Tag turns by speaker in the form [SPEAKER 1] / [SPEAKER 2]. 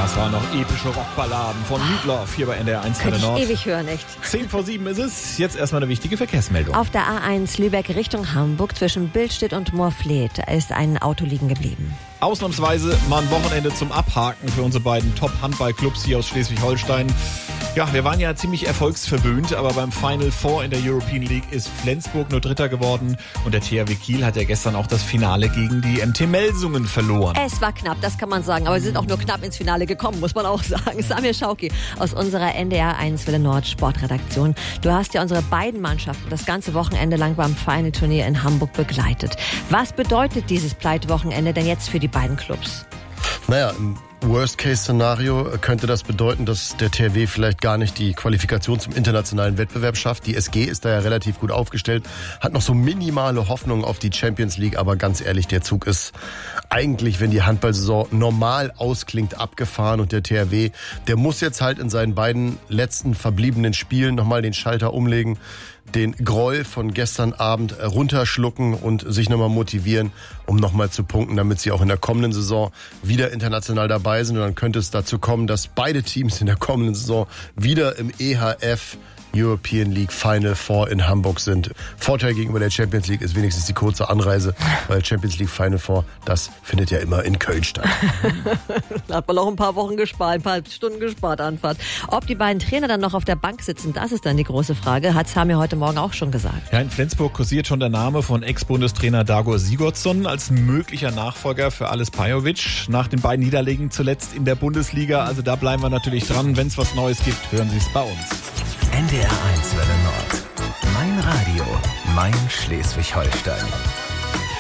[SPEAKER 1] Das waren noch epische Rockballaden von Meatloaf hier bei NDR 1
[SPEAKER 2] Könnte
[SPEAKER 1] Nord.
[SPEAKER 2] ich ewig hören, echt.
[SPEAKER 1] 6:10 ist es. Jetzt erstmal eine wichtige Verkehrsmeldung.
[SPEAKER 2] Auf der A1 Lübeck Richtung Hamburg zwischen Billstedt und Moorfleet ist ein Auto liegen geblieben.
[SPEAKER 1] Ausnahmsweise mal ein Wochenende zum Abhaken für unsere beiden Top-Handball-Clubs hier aus Schleswig-Holstein. Ja, wir waren ja ziemlich erfolgsverwöhnt, aber beim Final Four in der European League ist Flensburg nur Dritter geworden und der THW Kiel hat ja gestern auch das Finale gegen die MT Melsungen verloren.
[SPEAKER 2] Es war knapp, das kann man sagen, aber sie sind auch nur knapp ins Finale gekommen, muss man auch sagen. Samir Schauki aus unserer NDR 1 Welle Nord Sportredaktion. Du hast ja unsere beiden Mannschaften das ganze Wochenende lang beim Final-Turnier in Hamburg begleitet. Was bedeutet dieses Pleitewochenende denn jetzt für die beiden Clubs?
[SPEAKER 3] Naja, im Worst-Case-Szenario könnte das bedeuten, dass der THW vielleicht gar nicht die Qualifikation zum internationalen Wettbewerb schafft. Die SG ist da ja relativ gut aufgestellt, hat noch so minimale Hoffnung auf die Champions League, aber ganz ehrlich, der Zug ist eigentlich, wenn die Handballsaison normal ausklingt, abgefahren und der THW, der muss jetzt halt in seinen beiden letzten verbliebenen Spielen nochmal den Schalter umlegen, den Groll von gestern Abend runterschlucken und sich nochmal motivieren, um nochmal zu punkten, damit sie auch in der kommenden Saison wieder international dabei sind. Und dann könnte es dazu kommen, dass beide Teams in der kommenden Saison wieder im EHF European League Final Four in Hamburg sind. Vorteil gegenüber der Champions League ist wenigstens die kurze Anreise, weil Champions League Final Four, das findet ja immer in Köln statt.
[SPEAKER 2] Da hat man auch ein paar Wochen gespart, ein paar Stunden gespart, Anfahrt. Ob die beiden Trainer dann noch auf der Bank sitzen, das ist dann die große Frage, hat Samir heute Morgen auch schon gesagt.
[SPEAKER 1] Ja, in Flensburg kursiert schon der Name von Ex-Bundestrainer Dagor Sigurdsson als möglicher Nachfolger für Ales Pajovic. Nach den beiden Niederlagen zuletzt in der Bundesliga, also da bleiben wir natürlich dran. Wenn es was Neues gibt, hören Sie es bei uns.
[SPEAKER 4] NDR 1 Welle Nord. Mein Radio, mein Schleswig-Holstein.